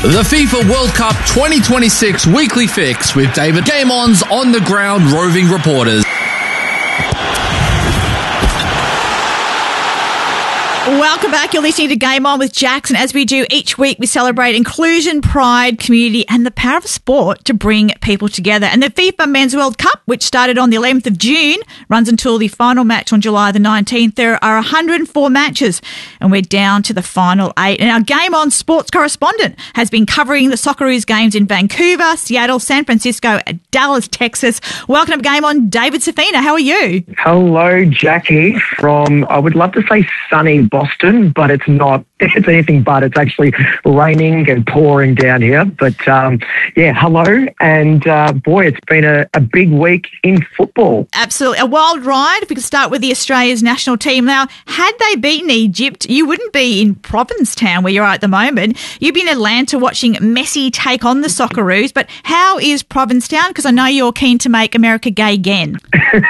The FIFA World Cup 2026 Weekly Fix with David Game On's on-the-ground roving reporters. Welcome back. You're listening to Game On with Jackson. As we do each week, we celebrate inclusion, pride, community and the power of sport to bring people together. And the FIFA Men's World Cup, which started on the 11th of June, runs until the final match on July the 19th. There are 104 matches and we're down to the final 8. And our Game On sports correspondent has been covering the Socceroos games in Vancouver, Seattle, San Francisco, and Dallas, Texas. Welcome to Game On, David Safina. How are you? Hello, Jackie, from, I would love to say sunny Boston, but it's not. It's anything but. It's actually raining and pouring down here. But, hello. And, boy, it's been a big week in football. Absolutely. A wild ride. If we could start with the Australia's national team. Now, had they beaten Egypt, you wouldn't be in Provincetown where you are at the moment. You'd be in Atlanta watching Messi take on the Socceroos. But how is Provincetown? Because I know you're keen to make America gay again.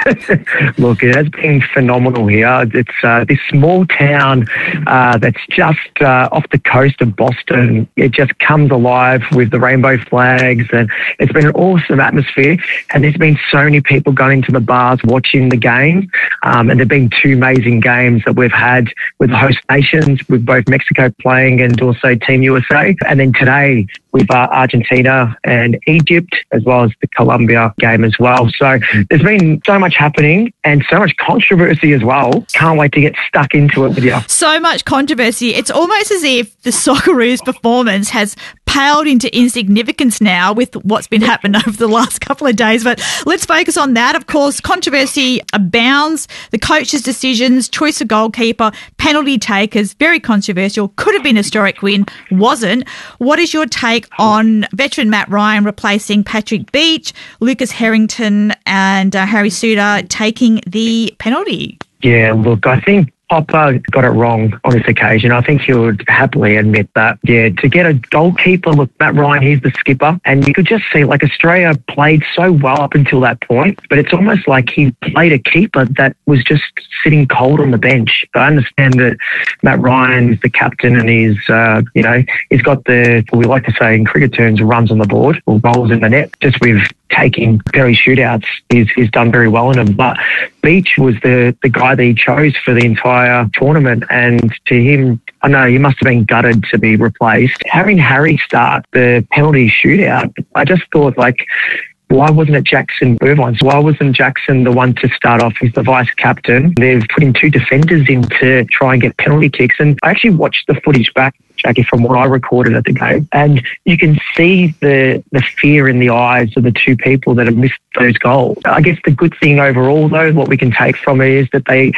Look, it has been phenomenal here. It's this small town that's just off the coast of Boston. It just comes alive with the rainbow flags, and it's been an awesome atmosphere. And there's been so many people going to the bars watching the game. And there've been two amazing games that we've had with the host nations, with both Mexico playing and also Team USA. And then today with Argentina and Egypt, as well as the Colombia game as well. So there's been so much happening and so much controversy as well. Can't wait to get stuck into it with you. So much controversy. It's almost as if the Socceroos performance has paled into insignificance now with what's been happening over the last couple of days. But let's focus on that. Of course, controversy abounds. The coach's decisions, choice of goalkeeper, penalty takers, very controversial. Could have been a historic win, wasn't. What is your take on veteran Matt Ryan replacing Patrick Beach, Lucas Harrington and Harry Suter taking the penalty? Yeah, look, I think Popper got it wrong on this occasion. I think he would happily admit that. Yeah, to get a goalkeeper, look, Matt Ryan, he's the skipper, and you could just see, like, Australia played so well up until that point, but it's almost like he played a keeper that was just sitting cold on the bench. I understand that Matt Ryan is the captain and he's got the, what we like to say in cricket terms, runs on the board or goals in the net, just with taking penalty shootouts. He's done very well in them. But Beach was the guy that he chose for the entire tournament, and to him, I know he must have been gutted to be replaced. Having Harry start the penalty shootout, I just thought, like, why wasn't it Jackson Irvine? Why wasn't Jackson the one to start off? He's the vice captain. They've put in two defenders in to try and get penalty kicks. And I actually watched the footage back, Jackie, from what I recorded at the game. And you can see the fear in the eyes of the two people that have missed those goals. I guess the good thing overall, though, what we can take from it is that they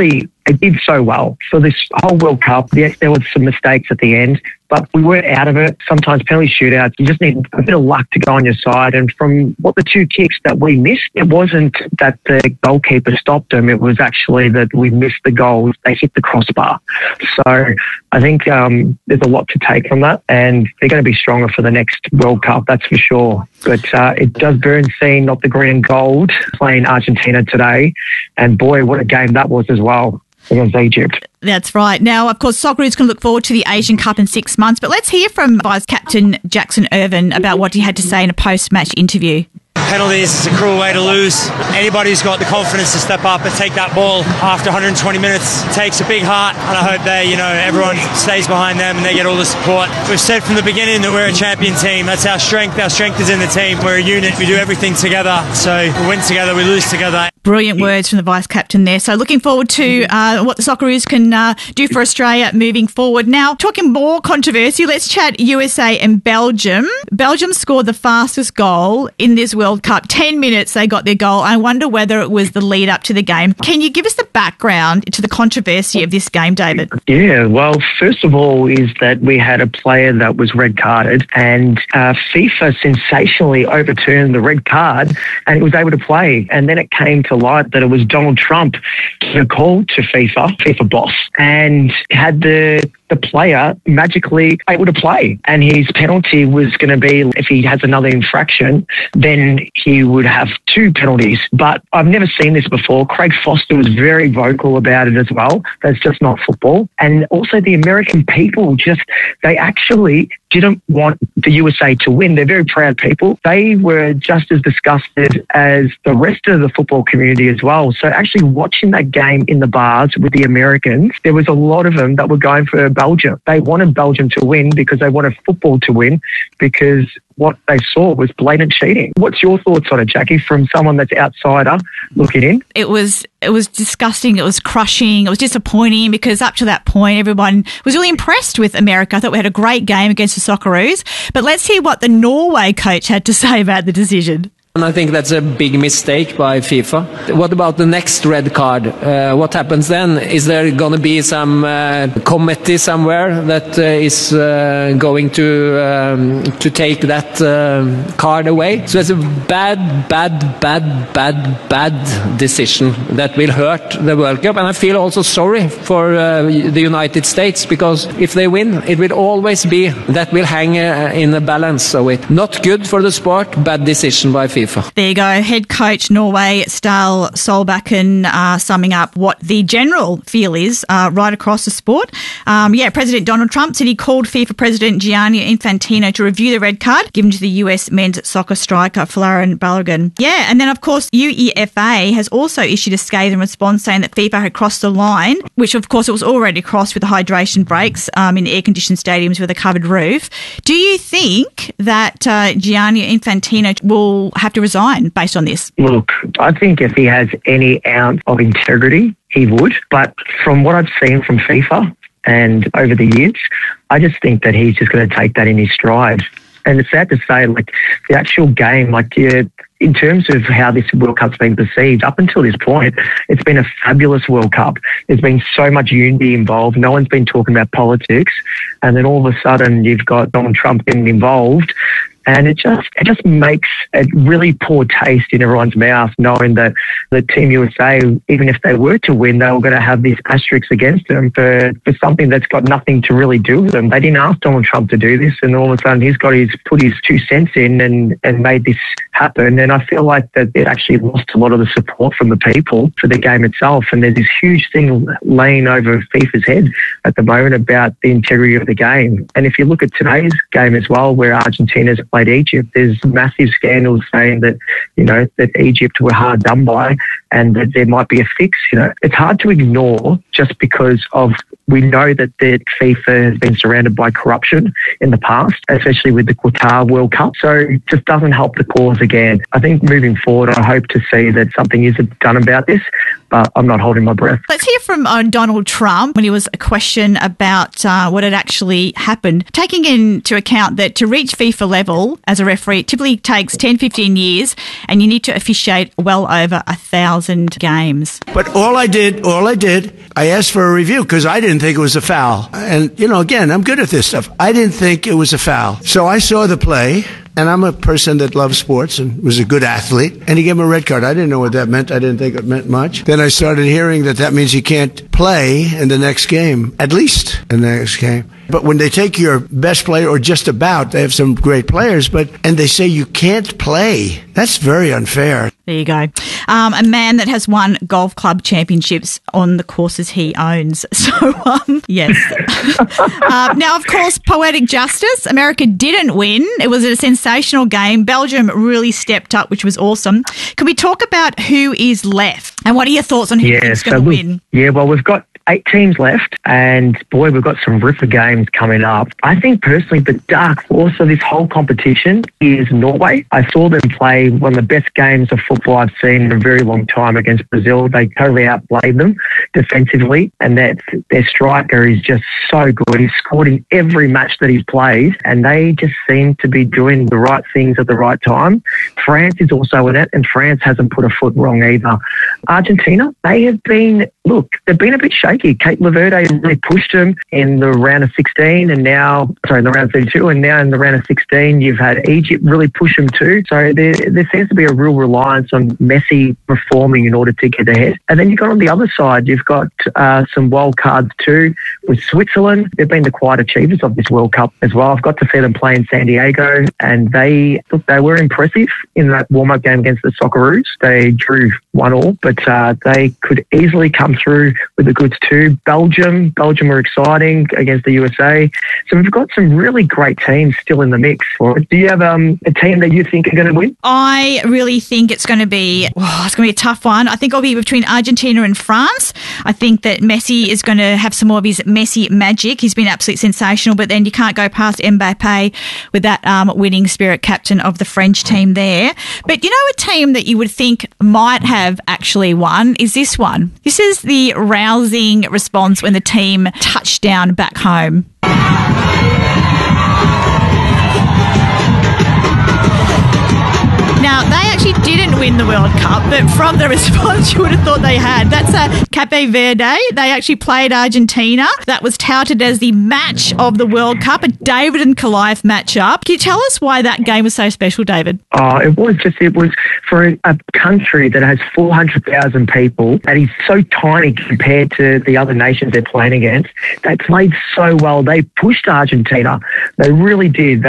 did so well. For this whole World Cup, yes, there was some mistakes at the end, but we weren't out of it. Sometimes penalty shootouts, you just need a bit of luck to go on your side. And from what the two kicks that we missed, it wasn't that the goalkeeper stopped them. It was actually that we missed the goals. They hit the crossbar. So I think there's a lot to take from that, and they're going to be stronger for the next World Cup, that's for sure. But it does burn seeing not the green and gold playing Argentina today. And boy, what a game that was as well against Egypt. That's right. Now, of course, Socceroos can look forward to the Asian Cup in 6 months, but let's hear from Vice Captain Jackson Irvine about what he had to say in a post-match interview. Penalties, it's a cruel way to lose. Anybody who's got the confidence to step up and take that ball after 120 minutes takes a big heart, and I hope everyone stays behind them and they get all the support. We've said from the beginning that we're a champion team. That's our strength. Our strength is in the team. We're a unit. We do everything together. So we win together, we lose together. Brilliant words from the Vice Captain there. So looking forward to what the Socceroos can do for Australia moving forward. Now, talking more controversy, let's chat USA and Belgium. Belgium scored the fastest goal in this World Cup. 10 minutes they got their goal. I wonder whether it was the lead up to the game. Can you give us the background to the controversy of this game, David? Yeah, well, first of all is that we had a player that was red carded, and FIFA sensationally overturned the red card and he was able to play. And then it came to light that it was Donald Trump giving a call to FIFA boss, and had the the player magically able to play. And his penalty was going to be, if he has another infraction, then he would have 2 penalties. But I've never seen this before. Craig Foster was very vocal about it as well. That's just not football. And also the American people they actually didn't want the USA to win. They're very proud people. They were just as disgusted as the rest of the football community as well. So actually watching that game in the bars with the Americans, there was a lot of them that were going for Belgium. They wanted Belgium to win because they wanted football to win, because what they saw was blatant cheating. What's your thoughts on it, Jackie, from someone that's outsider looking in? It was disgusting. It was crushing. It was disappointing because up to that point, everyone was really impressed with America. I thought we had a great game against the Socceroos. But let's hear what the Norway coach had to say about the decision. And I think that's a big mistake by FIFA. What about the next red card? What happens then? Is there going to be some committee somewhere that is going to take that card away? So it's a bad decision that will hurt the World Cup. And I feel also sorry for the United States, because if they win, it will always be that will hang in a balance. So it's not good for the sport. Bad decision by FIFA. There you go. Head coach Norway, Ståle Solbakken, summing up what the general feel is right across the sport. President Donald Trump said he called FIFA President Gianni Infantino to review the red card given to the US men's soccer striker Folarin Balogun. Yeah, and then, of course, UEFA has also issued a scathing response saying that FIFA had crossed the line, which, of course, it was already crossed with the hydration breaks in air-conditioned stadiums with a covered roof. Do you think that Gianni Infantino will have to resign based on this? Look, I think if he has any ounce of integrity, he would. But from what I've seen from FIFA and over the years, I just think that he's just going to take that in his stride. And it's sad to say, like, the actual game, in terms of how this World Cup's been perceived, up until this point, it's been a fabulous World Cup. There's been so much unity involved. No one's been talking about politics. And then all of a sudden, you've got Donald Trump getting involved. And it just makes a really poor taste in everyone's mouth, knowing that the Team USA, even if they were to win, they were going to have these asterisks against them for something that's got nothing to really do with them. They didn't ask Donald Trump to do this, and all of a sudden he's put his 2 cents in and made this happen. And I feel like that it actually lost a lot of the support from the people for the game itself. And there's this huge thing laying over FIFA's head at the moment about the integrity of the game. And if you look at today's game as well, where Argentina's played Egypt, there's massive scandals saying that, that Egypt were hard done by and that there might be a fix. It's hard to ignore just because we know that the FIFA has been surrounded by corruption in the past, especially with the Qatar World Cup. So it just doesn't help the cause again. I think moving forward, I hope to see that something is done about this, but I'm not holding my breath. Let's hear from Donald Trump when he was questioned about what had actually happened, taking into account that to reach FIFA level as a referee, it typically takes 10, 15 years, and you need to officiate well over 1,000 games. But all I did, I asked for a review because I didn't think it was a foul. And, again, I'm good at this stuff. I didn't think it was a foul. So I saw the play. And I'm a person that loves sports and was a good athlete. And he gave him a red card. I didn't know what that meant. I didn't think it meant much. Then I started hearing that means he can't play in the next game, at least in the next game. But when they take your best player, or just about, they have some great players, and they say you can't play, that's very unfair. There you go. A man that has won golf club championships on the courses he owns. So, yes. Now, of course, poetic justice. America didn't win. It was a sensational game. Belgium really stepped up, which was awesome. Can we talk about who is left? And what are your thoughts on who's going to win? Yeah, well, we've got 8 teams left, and boy, we've got some ripper games coming up. I think personally the dark horse of this whole competition is Norway. I saw them play one of the best games of football I've seen in a very long time against Brazil. They totally outplayed them defensively, and their striker is just so good. He's scored in every match that he's played, and they just seem to be doing the right things at the right time. France is also in it, and France hasn't put a foot wrong either. Argentina, they've been a bit shaky like you. Cape Verde really pushed them in the round of 16 and now, sorry, in the round of 32, and now in the round of 16, you've had Egypt really push them too. So there seems to be a real reliance on Messi performing in order to get ahead. And then you've got on the other side, you've got some wild cards too with Switzerland. They've been the quiet achievers of this World Cup as well. I've got to see them play in San Diego, and they were impressive in that warm-up game against the Socceroos. They drew 1-1, but they could easily come through with the goods too. Belgium were exciting against the USA. So we've got some really great teams still in the mix for it. Do you have a team that you think are going to win? I really think it's going to be a tough one. I think it'll be between Argentina and France. I think that Messi is going to have some more of his Messi magic. He's been absolutely sensational, but then you can't go past Mbappe with that winning spirit, captain of the French team there. But you know, a team that you would think might have actually won is this one. This is the rousing response when the team touched down back home. Now, they actually didn't win the World Cup, but from the response you would have thought they had. That's Cape Verde. They actually played Argentina. That was touted as the match of the World Cup, a David and Goliath matchup. Can you tell us why that game was so special, David? It was for a country that has 400,000 people and is so tiny compared to the other nations they're playing against. They played so well. They pushed Argentina. They really did.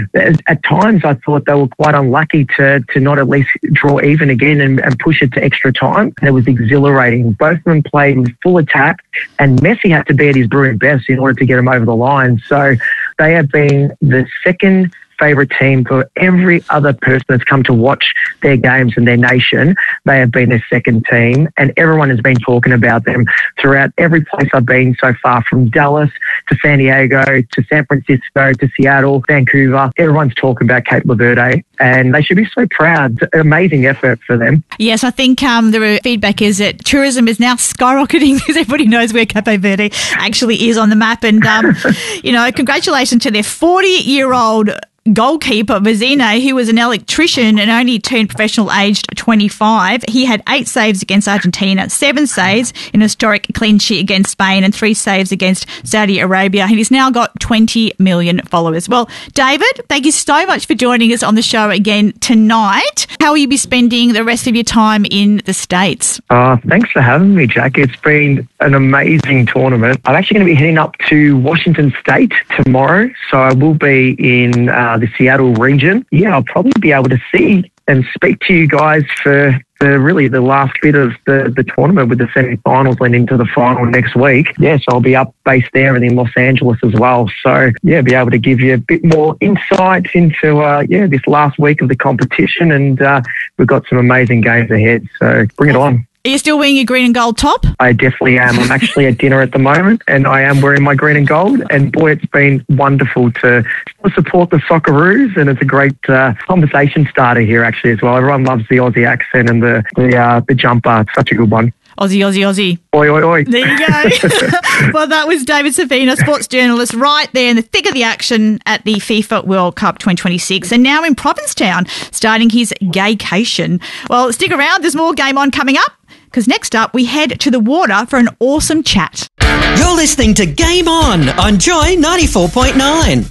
At times I thought they were quite unlucky to not at least draw even again and push it to extra time. And it was exhilarating. Both of them played with full attack, and Messi had to be at his brilliant best in order to get him over the line. So they have been the second favourite team for every other person that's come to watch their games in their nation. They have been their second team, and everyone has been talking about them throughout every place I've been so far, from Dallas to San Diego to San Francisco to Seattle, Vancouver. Everyone's talking about Cape Verde, and they should be so proud. Amazing effort for them. Yes, I think the feedback is that tourism is now skyrocketing because everybody knows where Cape Verde actually is on the map. And, congratulations to their 40-year-old goalkeeper, Vizina, who was an electrician and only turned professional aged 25. He had 8 saves against Argentina, 7 saves in a historic clean sheet against Spain, and 3 saves against Saudi Arabia. And he's now got 20 million followers. Well, David, thank you so much for joining us on the show again tonight. How will you be spending the rest of your time in the States? Thanks for having me, Jack. It's been an amazing tournament. I'm actually going to be heading up to Washington State tomorrow, so I will be in the Seattle region. Yeah, I'll probably be able to see and speak to you guys for really the last bit of the tournament, with the semi-finals and into the final next week. Yeah, so I'll be based there and in Los Angeles as well. So, yeah, be able to give you a bit more insight into, this last week of the competition, and we've got some amazing games ahead. So bring it on. Are you still wearing your green and gold top? I definitely am. I'm actually at dinner at the moment, and I am wearing my green and gold. And boy, it's been wonderful to support the Socceroos, and it's a great conversation starter here actually as well. Everyone loves the Aussie accent and the jumper. It's such a good one. Aussie, Aussie, Aussie. Oi, oi, oi. There you go. Well, that was David Savina, sports journalist, right there in the thick of the action at the FIFA World Cup 2026, and now in Provincetown, starting his gaycation. Well, stick around. There's more Game On coming up, because next up we head to the water for an awesome chat. You're listening to Game On Joy 94.9.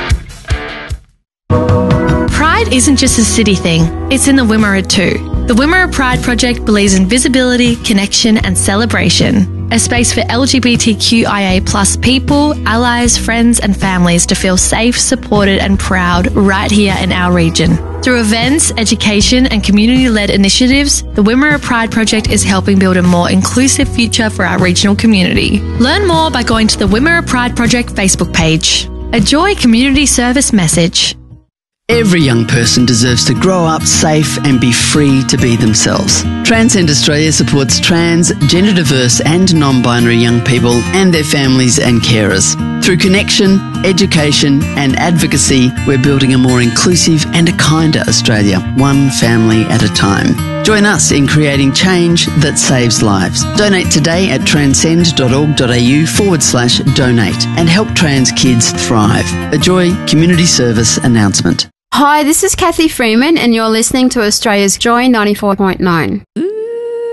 Pride isn't just a city thing, it's in the Wimmera too. The Wimmera Pride Project believes in visibility, connection and celebration. A space for LGBTQIA+ people, allies, friends and families to feel safe, supported and proud right here in our region. Through events, education and community-led initiatives, the Wimmera Pride Project is helping build a more inclusive future for our regional community. Learn more by going to the Wimmera Pride Project Facebook page. A Joy community service message. Every young person deserves to grow up safe and be free to be themselves. Transcend Australia supports trans, gender diverse and non-binary young people and their families and carers. Through connection, education and advocacy, we're building a more inclusive and a kinder Australia, one family at a time. Join us in creating change that saves lives. Donate today at transcend.org.au/donate and help trans kids thrive. A Joy community service announcement. Hi, this is Kathy Freeman and you're listening to Australia's Joy 94.9.